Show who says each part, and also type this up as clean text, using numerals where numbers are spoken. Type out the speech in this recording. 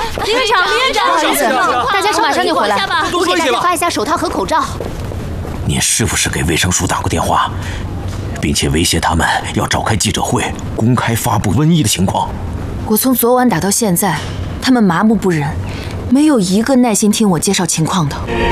Speaker 1: 林院长，不好意思，大家是马上就回来，我给大家发一下手套和口罩。
Speaker 2: 你是不是给卫生署打过电话，并且威胁他们要召开记者会，公开发布瘟疫的情况？
Speaker 3: 我从昨晚打到现在，他们麻木不仁，没有一个耐心听我介绍情况的。